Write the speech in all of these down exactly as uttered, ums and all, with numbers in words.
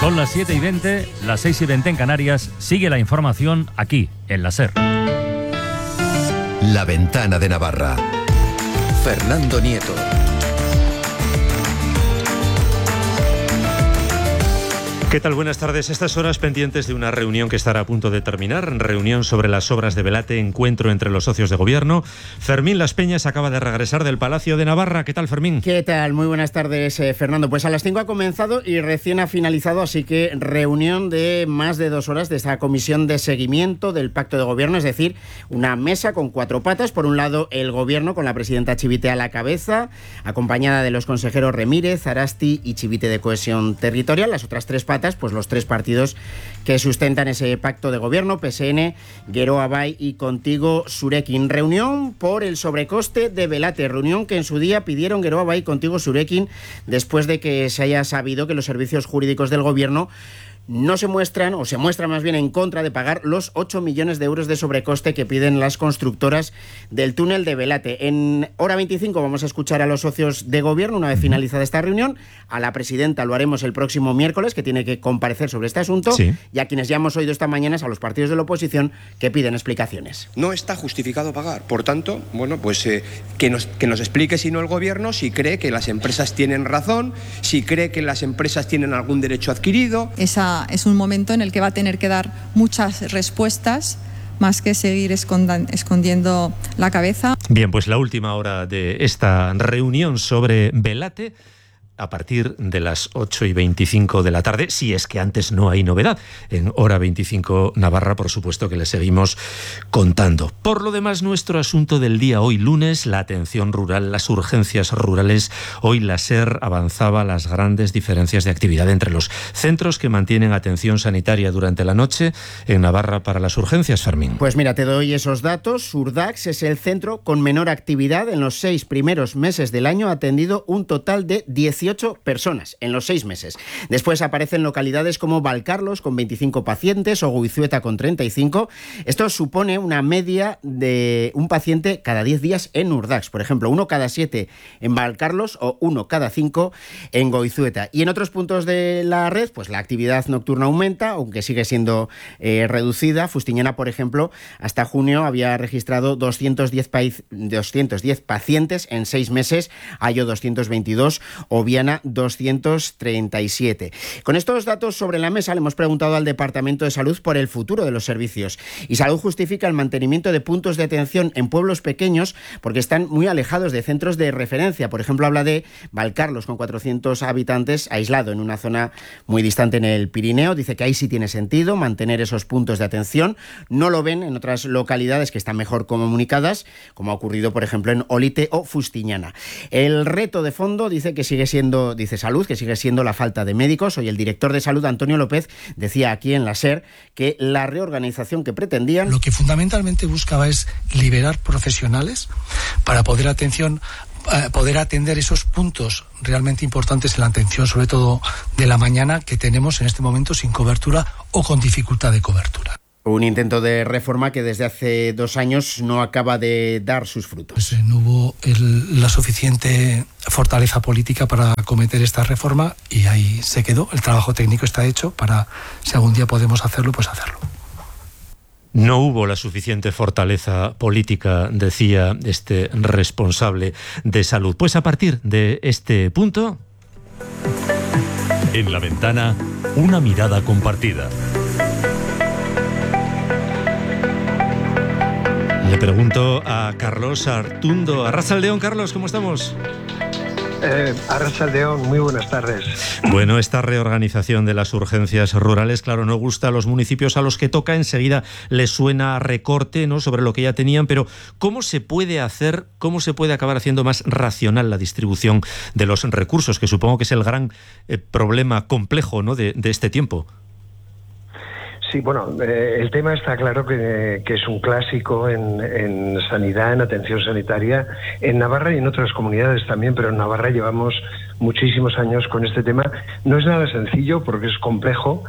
Son las siete y veinte, las seis y veinte en Canarias. Sigue la información aquí, en la SER. La Ventana de Navarra. Fernando Nieto. ¿Qué tal? Buenas tardes. Estas horas pendientes de una reunión que estará a punto de terminar, reunión sobre las obras de Belate, encuentro entre los socios de gobierno. Fermín Las Peñas acaba de regresar del Palacio de Navarra. ¿Qué tal, Fermín? ¿Qué tal? Muy buenas tardes, eh, Fernando. Pues a las cinco ha comenzado y recién ha finalizado, así que reunión de más de dos horas de esta comisión de seguimiento del pacto de gobierno, es decir, una mesa con cuatro patas. Por un lado, el gobierno con la presidenta Chivite a la cabeza, acompañada de los consejeros Remírez, Arasti y Chivite de Cohesión Territorial. Las otras tres patas, pues los tres partidos que sustentan ese pacto de gobierno, P S N, Geroa Bai y Contigo Zurekin. Reunión por el sobrecoste de Belate, reunión que en su día pidieron Geroa Bai y Contigo Zurekin después de que se haya sabido que los servicios jurídicos del gobierno no se muestran, o se muestran más bien en contra de pagar los ocho millones de euros de sobrecoste que piden las constructoras del túnel de Belate. En hora veinticinco vamos a escuchar a los socios de gobierno una vez finalizada esta reunión. A la presidenta lo haremos el próximo miércoles, que tiene que comparecer sobre este asunto. Sí. Y a quienes ya hemos oído esta mañana es a los partidos de la oposición que piden explicaciones. No está justificado pagar. Por tanto, bueno, pues eh, que, nos, que nos explique, si no el gobierno, si cree que las empresas tienen razón, si cree que las empresas tienen algún derecho adquirido. Esa es un momento en el que va a tener que dar muchas respuestas, más que seguir escondiendo la cabeza. Bien, pues la última hora de esta reunión sobre Belate, a partir de las ocho y veinticinco de la tarde, si es que antes no hay novedad. En hora veinticinco Navarra, por supuesto que le seguimos contando. Por lo demás, nuestro asunto del día hoy lunes, la atención rural, las urgencias rurales. Hoy la SER avanzaba las grandes diferencias de actividad entre los centros que mantienen atención sanitaria durante la noche en Navarra para las urgencias, Fermín. Pues mira, te doy esos datos. Surdax es el centro con menor actividad. En los seis primeros meses del año ha atendido un total de dieciocho personas en los seis meses. Después aparecen localidades como Valcarlos con veinticinco pacientes o Goizueta con treinta y cinco. Esto supone una media de un paciente cada diez días en Urdax. Por ejemplo, uno cada siete en Valcarlos o uno cada cinco en Goizueta. Y en otros puntos de la red, pues la actividad nocturna aumenta, aunque sigue siendo eh, reducida. Fustiñana, por ejemplo, hasta junio había registrado doscientos diez, pa- doscientos diez pacientes en seis meses, Ayo doscientos veintidós o Viana doscientos treinta y siete. Con estos datos sobre la mesa le hemos preguntado al Departamento de Salud por el futuro de los servicios. Y Salud justifica el mantenimiento de puntos de atención en pueblos pequeños porque están muy alejados de centros de referencia. Por ejemplo, habla de Valcarlos con cuatrocientos habitantes, aislado en una zona muy distante en el Pirineo. Dice que ahí sí tiene sentido mantener esos puntos de atención. No lo ven en otras localidades que están mejor comunicadas, como ha ocurrido, por ejemplo, en Olite o Fustiñana. El reto de fondo dice que sigue siendo dice Salud, que sigue siendo la falta de médicos. Hoy el director de Salud, Antonio López, decía aquí en la SER que la reorganización que pretendían... Lo que fundamentalmente buscaba es liberar profesionales para poder atención eh, poder atender esos puntos realmente importantes en la atención, sobre todo de la mañana, que tenemos en este momento sin cobertura o con dificultad de cobertura. Un intento de reforma que desde hace dos años no acaba de dar sus frutos. Pues, eh, no hubo el, la suficiente fortaleza política para acometer esta reforma y ahí se quedó. El trabajo técnico está hecho para, si algún día podemos hacerlo, pues hacerlo. No hubo la suficiente fortaleza política, decía este responsable de Salud. Pues a partir de este punto... En la ventana, una mirada compartida. Le pregunto a Carlos Artundo. Arratsaldeon, Carlos, ¿cómo estamos? Eh, Arratsaldeon, muy buenas tardes. Bueno, esta reorganización de las urgencias rurales, claro, no gusta a los municipios a los que toca, enseguida les suena a recorte, ¿no?, sobre lo que ya tenían, pero ¿cómo se puede hacer, cómo se puede acabar haciendo más racional la distribución de los recursos, que supongo que es el gran eh, problema complejo, ¿no?, de, de este tiempo? Sí, bueno, eh, el tema está claro que, que es un clásico en, en sanidad, en atención sanitaria, en Navarra y en otras comunidades también, pero en Navarra llevamos muchísimos años con este tema. No es nada sencillo porque es complejo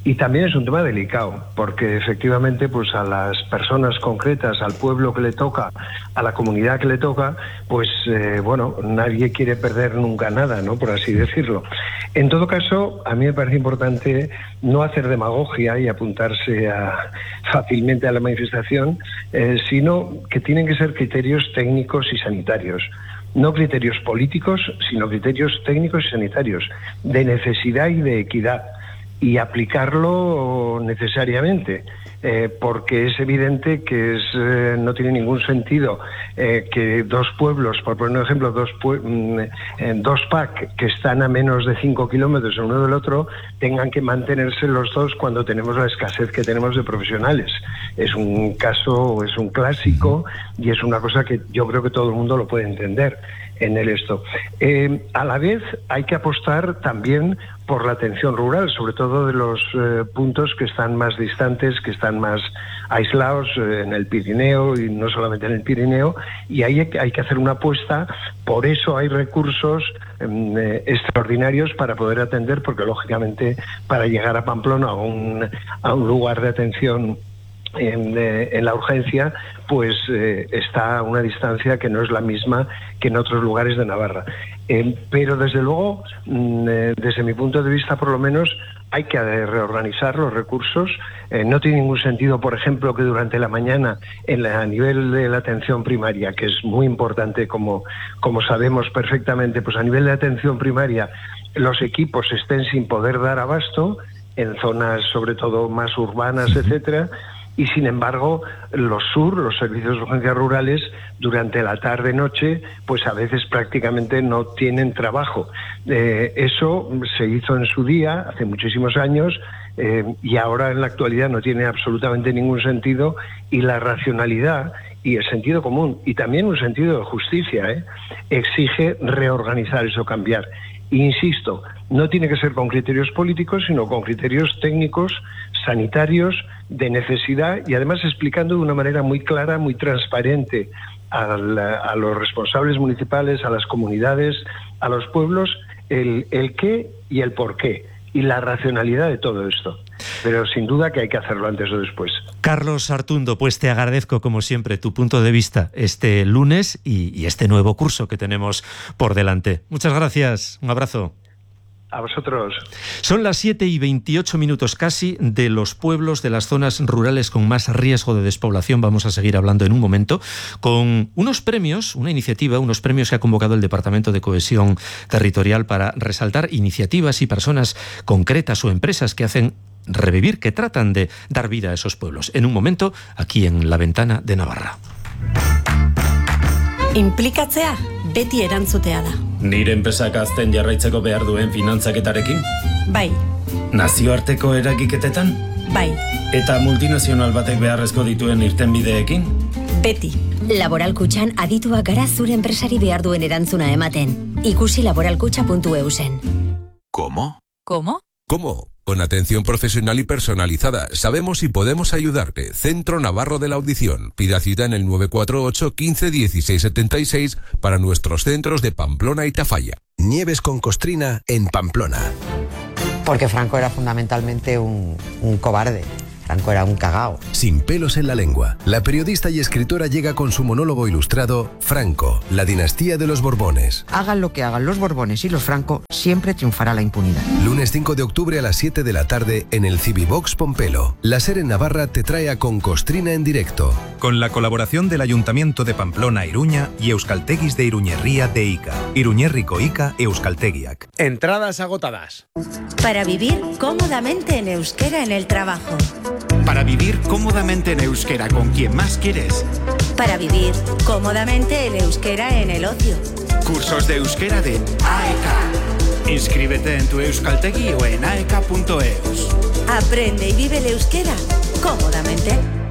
Y también es un tema delicado, porque efectivamente pues a las personas concretas, al pueblo que le toca, a la comunidad que le toca, pues eh, bueno, nadie quiere perder nunca nada, ¿no? Por así decirlo. En todo caso, a mí me parece importante no hacer demagogia y apuntarse a, fácilmente a la manifestación, eh, sino que tienen que ser criterios técnicos y sanitarios. No criterios políticos, sino criterios técnicos y sanitarios, de necesidad y de equidad. Y aplicarlo necesariamente, eh, porque es evidente que es, eh, no tiene ningún sentido eh, que dos pueblos, por poner un ejemplo, dos, pue- eh, dos P A C que están a menos de cinco kilómetros el uno del otro, tengan que mantenerse los dos cuando tenemos la escasez que tenemos de profesionales. Es un caso, es un clásico y es una cosa que yo creo que todo el mundo lo puede entender en el esto. Eh, a la vez hay que apostar también por la atención rural, sobre todo de los eh, puntos que están más distantes, que están más aislados eh, en el Pirineo y no solamente en el Pirineo, y ahí hay que hacer una apuesta. Por eso hay recursos eh, extraordinarios para poder atender, porque lógicamente para llegar a Pamplona, a un, a un lugar de atención En, eh, en la urgencia, pues eh, está a una distancia que no es la misma que en otros lugares de Navarra. Eh, pero desde luego, mm, eh, desde mi punto de vista por lo menos, hay que reorganizar los recursos. Eh, no tiene ningún sentido, por ejemplo, que durante la mañana, en la, a nivel de la atención primaria, que es muy importante, como, como sabemos perfectamente, pues a nivel de atención primaria, los equipos estén sin poder dar abasto, en zonas sobre todo más urbanas, etcétera. Y sin embargo, los S U R, los servicios de urgencias rurales, durante la tarde-noche, pues a veces prácticamente no tienen trabajo. Eh, eso se hizo en su día, hace muchísimos años, eh, y ahora en la actualidad no tiene absolutamente ningún sentido, y la racionalidad y el sentido común, y también un sentido de justicia, ¿eh? exige reorganizar eso, cambiar. Insisto, no tiene que ser con criterios políticos, sino con criterios técnicos, sanitarios, de necesidad, y además explicando de una manera muy clara, muy transparente a, la, a los responsables municipales, a las comunidades, a los pueblos, el, el qué y el por qué, y la racionalidad de todo esto. Pero sin duda que hay que hacerlo antes o después. Carlos Artundo, pues te agradezco como siempre tu punto de vista este lunes y, y este nuevo curso que tenemos por delante. Muchas gracias, un abrazo. A vosotros. Son las siete y veintiocho minutos casi. De los pueblos, de las zonas rurales con más riesgo de despoblación vamos a seguir hablando en un momento, con unos premios, una iniciativa, unos premios que ha convocado el Departamento de Cohesión Territorial para resaltar iniciativas y personas concretas o empresas que hacen revivir, que tratan de dar vida a esos pueblos. En un momento, aquí en La Ventana de Navarra. Inplikatzea beti erantzutea da. Nire enpresak azten jarraitzeko behar duen finantzaketarekin? Bai. Nazioarteko eragiketetan? Bai. Eta multinazional batek beharrezko dituen irtenbideekin? Beti. Laboral Kutxan adituak gara zure enpresari behar duen erantzuna ematen. Ikusi laboralkutxa puntu eu zen. ¿Cómo? ¿Cómo? ¿Cómo? Con atención profesional y personalizada. Sabemos y podemos ayudarte. Centro Navarro de la Audición. Pida cita en el nueve cuatro ocho, quince, dieciséis setenta y seis para nuestros centros de Pamplona y Tafalla. Nieves con Costrina en Pamplona. Porque Franco era fundamentalmente un, un cobarde. Franco era un cagao. Sin pelos en la lengua, la periodista y escritora llega con su monólogo ilustrado Franco, la dinastía de los Borbones. Hagan lo que hagan los Borbones y los Franco, siempre triunfará la impunidad. Lunes cinco de octubre a las siete de la tarde en el Civivox Pompelo. La SER en Navarra te trae a Con Costrina en directo. Con la colaboración del Ayuntamiento de Pamplona Iruña y Euskalteguis de Iruñerría de Ica. Iruñerriko Ica Euskaltegiak. Entradas agotadas. Para vivir cómodamente en euskera en el trabajo. Para vivir cómodamente en euskera con quien más quieres. Para vivir cómodamente en euskera en el ocio. Cursos de euskera de A E K. Inscríbete en tu Euskaltegi o en aeka punto eus. Aprende y vive el euskera cómodamente.